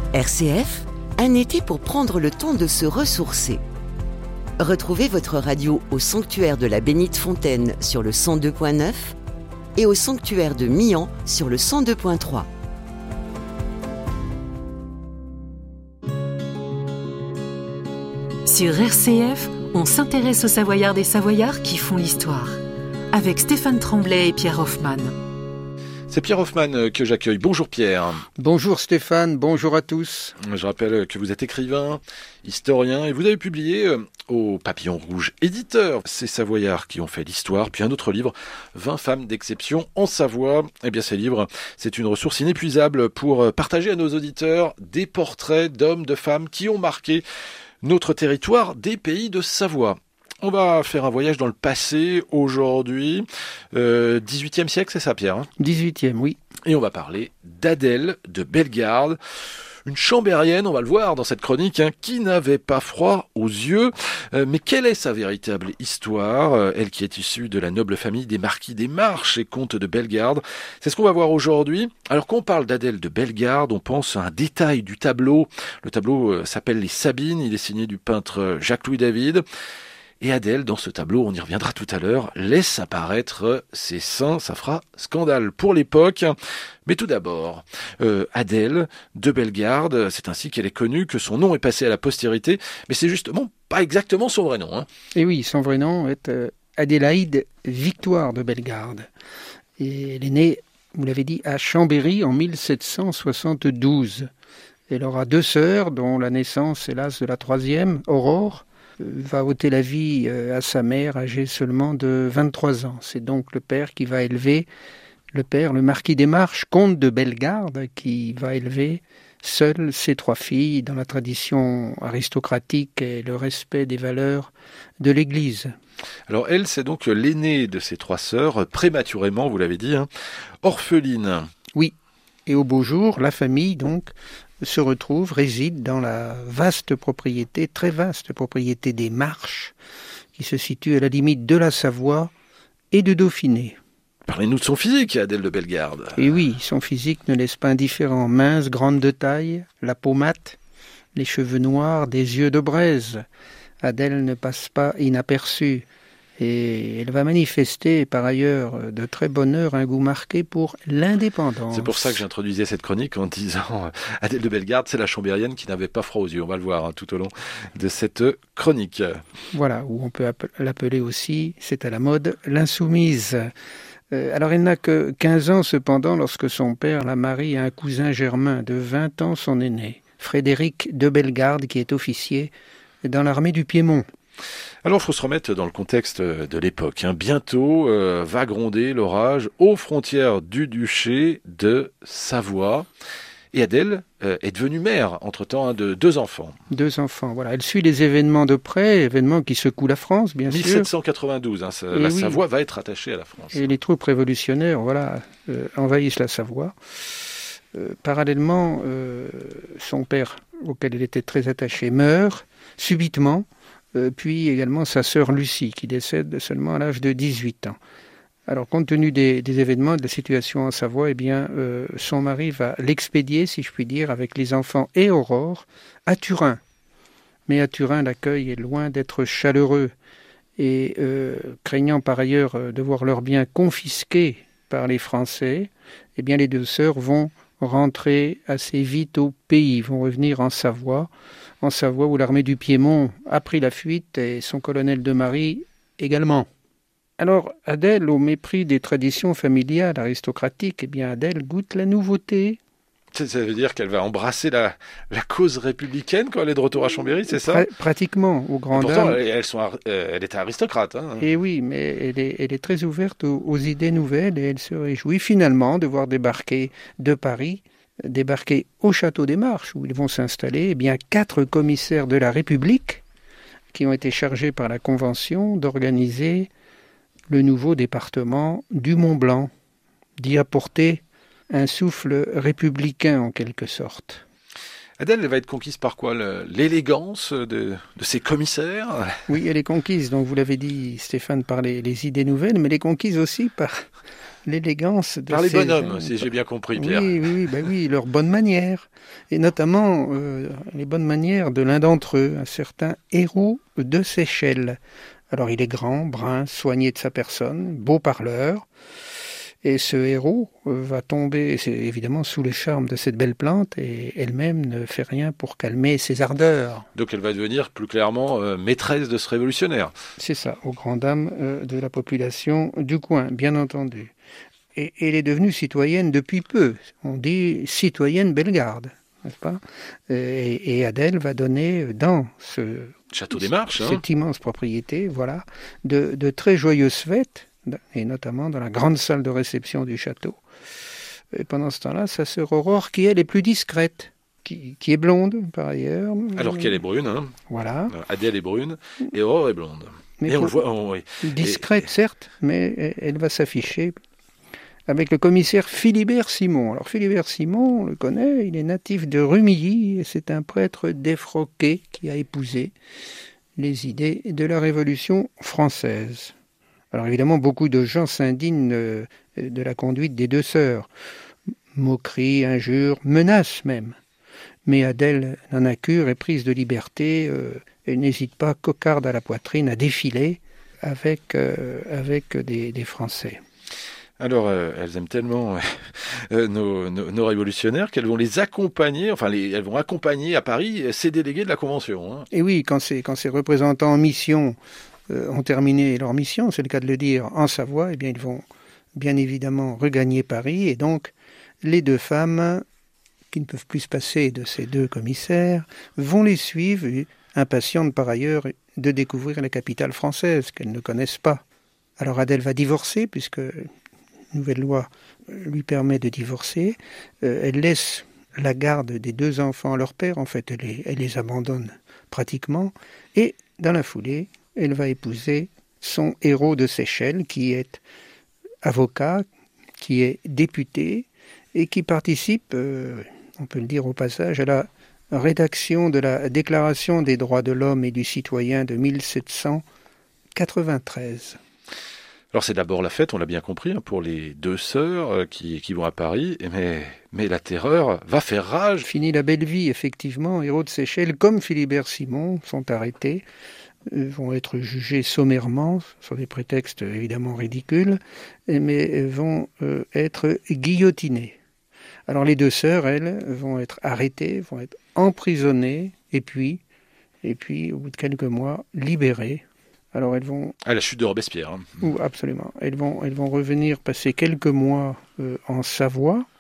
RCF, un été pour prendre le temps de se ressourcer. Retrouvez votre radio au sanctuaire de la Bénite Fontaine sur le 102.9 et au sanctuaire de Mian sur le 102.3. Sur RCF, on s'intéresse aux Savoyards des Savoyards qui font l'histoire. Avec Stéphane Tremblay et Pierre Hoffmann. C'est Pierre Hoffmann que j'accueille. Bonjour Pierre. Bonjour Stéphane, bonjour à tous. Je rappelle que vous êtes écrivain, historien et vous avez publié au Papillon Rouge éditeur Ces Savoyards qui ont fait l'histoire, puis un autre livre, 20 femmes d'exception en Savoie. Eh bien ces livres, c'est une ressource inépuisable pour partager à nos auditeurs des portraits d'hommes, de femmes qui ont marqué notre territoire des pays de Savoie. On va faire un voyage dans le passé aujourd'hui, 18e siècle, c'est ça Pierre 18e, oui. Et on va parler d'Adèle de Bellegarde, une chambérienne, on va le voir dans cette chronique, qui n'avait pas froid aux yeux. Mais quelle est sa véritable histoire, elle qui est issue de la noble famille des marquis des Marches et comtes de Bellegarde? C'est ce qu'on va voir aujourd'hui. Alors quand on parle d'Adèle de Bellegarde, on pense à un détail du tableau. Le tableau s'appelle Les Sabines, il est signé du peintre Jacques-Louis David. Et Adèle, dans ce tableau, on y reviendra tout à l'heure, laisse apparaître ses seins, ça fera scandale pour l'époque. Mais tout d'abord, Adèle de Bellegarde, c'est ainsi qu'elle est connue, que son nom est passé à la postérité, mais c'est justement pas exactement son vrai nom. Et oui, son vrai nom est Adélaïde Victoire de Bellegarde. Et elle est née, vous l'avez dit, à Chambéry en 1772. Elle aura deux sœurs, dont la naissance, hélas, de la troisième, Aurore, va ôter la vie à sa mère, âgée seulement de 23 ans. C'est donc le père qui va élever, le marquis des Marches, comte de Bellegarde, qui va élever seul ses trois filles dans la tradition aristocratique et le respect des valeurs de l'Église. Alors elle, c'est donc l'aînée de ses trois sœurs, prématurément, vous l'avez dit, orpheline. Oui, et au beau jour, la famille donc réside dans la vaste propriété, très vaste propriété des Marches, qui se situe à la limite de la Savoie et de Dauphiné. Parlez-nous de son physique, Adèle de Bellegarde. Et oui, son physique ne laisse pas indifférent. Mince, grande de taille, la peau mate, les cheveux noirs, des yeux de braise. Adèle ne passe pas inaperçue. Et elle va manifester par ailleurs de très bonne heure un goût marqué pour l'indépendance. C'est pour ça que j'introduisais cette chronique en disant Adèle de Bellegarde, c'est la chambérienne qui n'avait pas froid aux yeux. On va le voir tout au long de cette chronique. Voilà, ou on peut l'appeler aussi, c'est à la mode, l'insoumise. Alors elle n'a que 15 ans cependant lorsque son père la marie à un cousin germain de 20 ans son aîné, Frédéric de Bellegarde, qui est officier dans l'armée du Piémont. Alors, il faut se remettre dans le contexte de l'époque. Bientôt va gronder l'orage aux frontières du duché de Savoie. Et Adèle est devenue mère, entre-temps, de deux enfants. Deux enfants, voilà. Elle suit les événements de près, événements qui secouent la France, bien 1792, sûr. 1792, la Savoie va être attachée à la France. Et les troupes révolutionnaires, envahissent la Savoie. Parallèlement, son père, auquel elle était très attachée, meurt subitement. Puis également sa sœur Lucie, qui décède seulement à l'âge de 18 ans. Alors, compte tenu des événements, de la situation en Savoie, son mari va l'expédier, si je puis dire, avec les enfants et Aurore, à Turin. Mais à Turin, l'accueil est loin d'être chaleureux. Et craignant par ailleurs de voir leurs biens confisqués par les Français, les deux sœurs vont rentrer assez vite au pays, vont revenir en Savoie où l'armée du Piémont a pris la fuite et son colonel de Marie également. Alors Adèle, au mépris des traditions familiales aristocratiques, Adèle goûte la nouveauté. Ça veut dire qu'elle va embrasser la cause républicaine quand elle est de retour à Chambéry, c'est ça ? Pratiquement, au grand pourtant, dame. elle était aristocrate. Et oui, mais elle est très ouverte aux idées nouvelles et elle se réjouit finalement de voir débarquer de Paris, débarquer au château des Marches, où ils vont s'installer, 4 commissaires de la République qui ont été chargés par la Convention d'organiser le nouveau département du Mont-Blanc, d'y apporter un souffle républicain en quelque sorte. Adèle, elle va être conquise par quoi? L'élégance de ses commissaires? Oui, elle est conquise, donc vous l'avez dit Stéphane, par les idées nouvelles, mais elle est conquise aussi par l'élégance de Par les ces bonhommes, jeunes. si j'ai bien compris, Pierre. Oui, leurs bonnes manières, et notamment les bonnes manières de l'un d'entre eux, un certain Hérault de Séchelles. Alors il est grand, brun, soigné de sa personne, beau parleur, et ce Hérault va tomber, c'est évidemment sous le charme de cette belle plante, et elle-même ne fait rien pour calmer ses ardeurs. Donc elle va devenir plus clairement maîtresse de ce révolutionnaire. C'est ça, aux grandes dames de la population du coin, bien entendu. Et elle est devenue citoyenne depuis peu. On dit citoyenne bellegarde, n'est-ce pas? Et Adèle va donner dans Château des Marches, cette immense propriété, voilà, de très joyeuses fêtes, et notamment dans la grande salle de réception du château. Et pendant ce temps-là, sa sœur Aurore, qui elle est plus discrète, qui est blonde par ailleurs. Alors qu'elle est brune, Voilà. Adèle est brune et Aurore est blonde. Mais et on le voit, discrète certes, mais elle va s'afficher avec le commissaire Philibert Simon. Alors Philibert Simon, on le connaît, il est natif de Rumilly, et c'est un prêtre défroqué qui a épousé les idées de la Révolution française. Alors évidemment, beaucoup de gens s'indignent de la conduite des deux sœurs. Moqueries, injures, menaces même. Mais Adèle n'en a cure, est prise de liberté, elle n'hésite pas, cocarde à la poitrine, à défiler avec des Français. Alors, elles aiment tellement nos révolutionnaires qu'elles vont les accompagner, elles vont accompagner à Paris ces délégués de la Convention. Et oui, quand ces représentants en mission ont terminé leur mission, c'est le cas de le dire, en Savoie, eh bien ils vont bien évidemment regagner Paris, et donc les deux femmes, qui ne peuvent plus se passer de ces deux commissaires, vont les suivre, impatientes par ailleurs de découvrir la capitale française qu'elles ne connaissent pas. Alors Adèle va divorcer, puisque une nouvelle loi lui permet de divorcer. Elle laisse la garde des deux enfants à leur père, en fait elle les abandonne pratiquement, et dans la foulée, elle va épouser son Hérault de Séchelles, qui est avocat, qui est député, et qui participe, on peut le dire au passage, à la rédaction de la Déclaration des droits de l'homme et du citoyen de 1793. Alors c'est d'abord la fête, on l'a bien compris, pour les deux sœurs qui vont à Paris, mais la terreur va faire rage. Fini la belle vie, effectivement. Hérault de Séchelles, comme Philibert Simon, sont arrêtés, vont être jugés sommairement, sur des prétextes évidemment ridicules, mais vont être guillotinés. Alors les deux sœurs, elles, vont être arrêtées, vont être emprisonnées, et puis au bout de quelques mois, libérées. Alors elles vont... À la chute de Robespierre. Absolument. Elles vont revenir passer quelques mois en Savoie,